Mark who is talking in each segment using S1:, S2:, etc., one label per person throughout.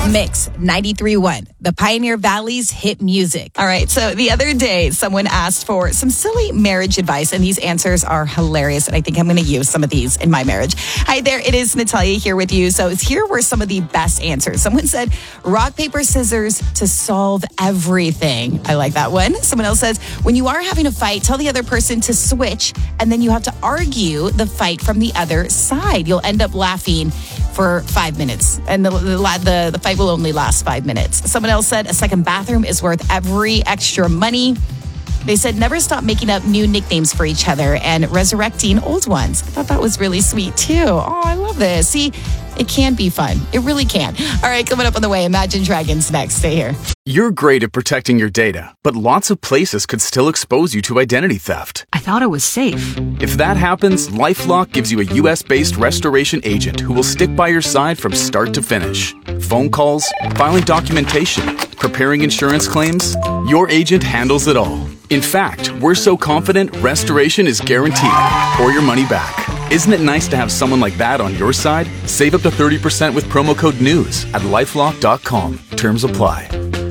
S1: Mix 93.1, the Pioneer Valley's hit music.
S2: All right, so the other day, someone asked for some silly marriage advice, and these answers are hilarious, and I think I'm going to use some of these in my marriage. Hi there, it is Natalia here with you. So here were some of the best answers. Someone said, rock, paper, scissors to solve everything. I like that one. Someone else says, when you are having a fight, tell the other person to switch, and then you have to argue the fight from the other side. You'll end up laughing for 5 minutes, and the fight will only last 5 minutes. Someone else said a second bathroom is worth every extra money. They said never stop making up new nicknames for each other and resurrecting old ones. I thought that was really sweet too. Oh, I love this. See, it can be fun. It really can. All right, coming up on the way, Imagine Dragons next. Stay here.
S3: You're great at protecting your data, but lots of places could still expose you to identity theft.
S4: I thought it was safe.
S3: If that happens, LifeLock gives you a US-based restoration agent who will stick by your side from start to finish. Phone calls, filing documentation, preparing insurance claims, your agent handles it all. In fact, we're so confident restoration is guaranteed or your money back. Isn't it nice to have someone like that on your side? Save up to 30% with promo code NEWS at LifeLock.com. Terms apply.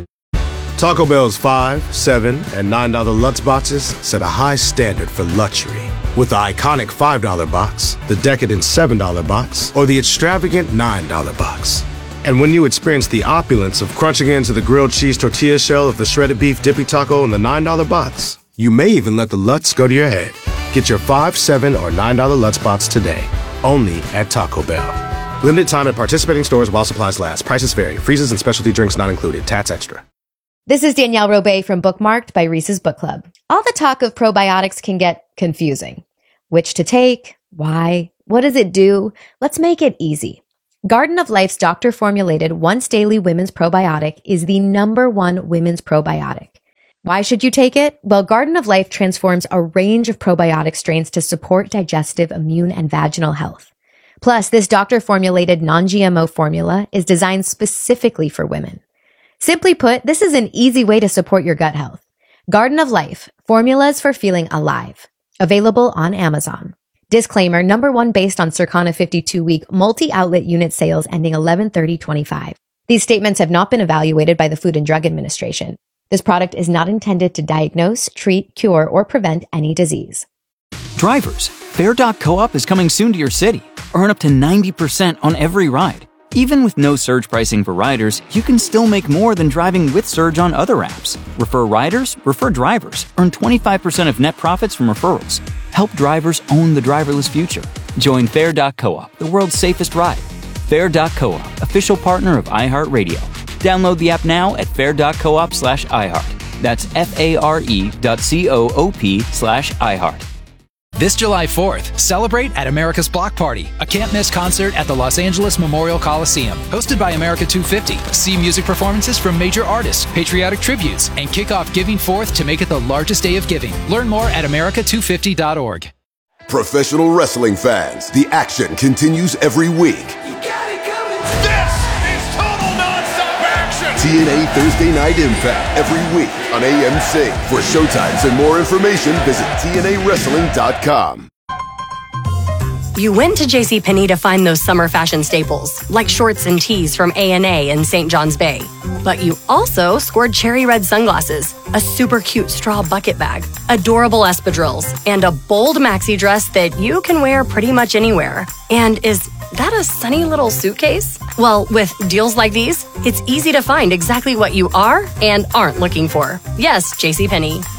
S5: Taco Bell's $5, $7, and $9 Lutz boxes set a high standard for luxury. With the iconic $5 box, the decadent $7 box, or the extravagant $9 box. And when you experience the opulence of crunching into the grilled cheese tortilla shell of the shredded beef dippy taco in the $9 box, you may even let the Lutz go to your head. Get your $5, $7, or $9 Lutz box today, only at Taco Bell. Limited time at participating stores while supplies last. Prices vary. Freezes and specialty drinks not included. Tats extra.
S6: This is Danielle Robay from Bookmarked by Reese's Book Club. All the talk of probiotics can get confusing. Which to take? Why? What does it do? Let's make it easy. Garden of Life's doctor-formulated once-daily women's probiotic is the #1 women's probiotic. Why should you take it? Well, Garden of Life transforms a range of probiotic strains to support digestive, immune, and vaginal health. Plus, this doctor-formulated non-GMO formula is designed specifically for women. Simply put, this is an easy way to support your gut health. Garden of Life, formulas for feeling alive. Available on Amazon. Disclaimer, #1 based on Circana 52-week multi-outlet unit sales ending 11/30/25. These statements have not been evaluated by the Food and Drug Administration. This product is not intended to diagnose, treat, cure, or prevent any disease.
S7: Drivers, Fair.coop is coming soon to your city. Earn up to 90% on every ride. Even with no surge pricing for riders, you can still make more than driving with Surge on other apps. Refer riders, refer drivers. Earn 25% of net profits from referrals. Help drivers own the driverless future. Join Fair.coop, the world's safest ride. Fair.coop, official partner of iHeartRadio. Download the app now at fair.coop/iHeart. That's FARE.coop/iHeart.
S8: This July 4th, celebrate at America's Block Party, a can't-miss concert at the Los Angeles Memorial Coliseum. Hosted by America 250, see music performances from major artists, patriotic tributes, and kick off Giving Forth to make it the largest day of giving. Learn more at america250.org.
S9: Professional wrestling fans, the action continues every week.
S10: This is total non-stop action!
S9: TNA Thursday Night Impact every week on AMC. For showtimes and more information, visit TNAWrestling.com.
S11: You went to JCPenney to find those summer fashion staples, like shorts and tees from A&A in St. John's Bay. But you also scored cherry red sunglasses, a super cute straw bucket bag, adorable espadrilles, and a bold maxi dress that you can wear pretty much anywhere. And is that a sunny little suitcase? Well, with deals like these, it's easy to find exactly what you are and aren't looking for. Yes, JCPenney.